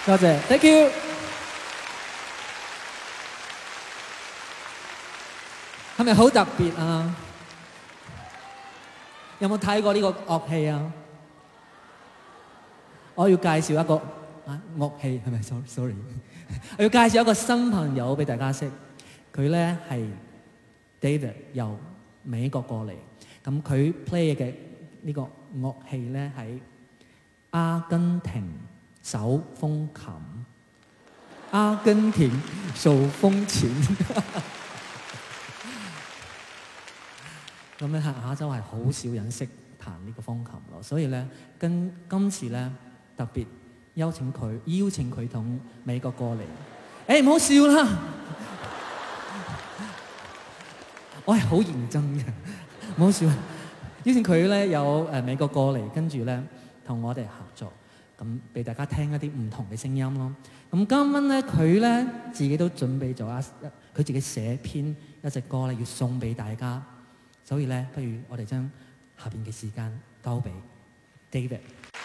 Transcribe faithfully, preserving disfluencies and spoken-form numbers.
多謝 ，thank you。係咪好特別啊？有冇睇過呢個樂器啊？我要介紹一個啊樂器係咪？sorry，我要介紹一個新朋友俾大家識。佢咧係 David 由美國過嚟，咁佢 play 嘅呢個樂器咧係阿根廷手風琴。阿根廷手風琴。咁咧喺亞洲係好少人識彈呢個風琴咯，所以咧跟今次咧特別邀請佢邀請佢同美國過嚟。誒唔好笑啦，我係好認真嘅，唔好笑。邀請佢咧有誒美國過嚟，跟住咧同我哋合作，咁俾大家聽一啲唔同嘅聲音咯。咁今晚咧佢咧自己都準備咗一佢自己寫編一隻歌咧，要送俾大家。所以咧，不如我哋將下邊嘅時間交俾 David。